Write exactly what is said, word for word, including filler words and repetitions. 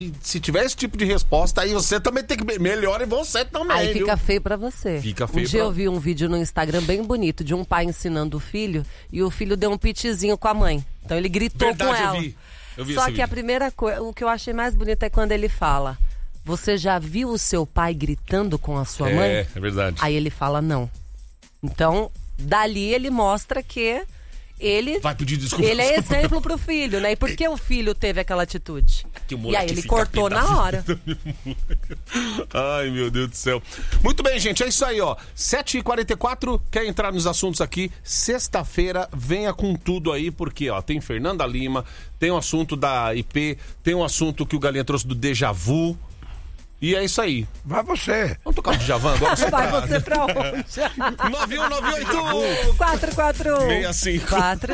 Se tiver esse tipo de resposta, aí você também tem que... Melhore você também, Aí fica viu? feio pra você. Fica feio Um dia pra... eu vi um vídeo no Instagram bem bonito de um pai ensinando o filho e o filho deu um pitizinho com a mãe. Então ele gritou Verdade, com ela. eu vi. Eu vi Só esse que a vídeo. primeira coisa, o que eu achei mais bonito é quando ele fala: você já viu o seu pai gritando com a sua É, mãe? é verdade. Aí ele fala não. Então, dali ele mostra que ele, Vai pedir desculpa. ele é exemplo pro filho, né? E por que o filho teve aquela atitude? Que o E moleque aí ele fica cortou pé na da hora. Ai, meu Deus do céu. Muito bem, gente, é isso aí, ó. sete e quarenta e quatro, quer entrar nos assuntos aqui? Sexta-feira, venha com tudo aí, porque, ó, tem Fernanda Lima, tem o assunto da I P, tem o assunto que o Galinha trouxe do déjà vu. E é isso aí. Vai você. Vamos tocar o Djavan agora? Só Vai pra- você pra onde? nove um nove oito quatro quatro um seis cinco quatro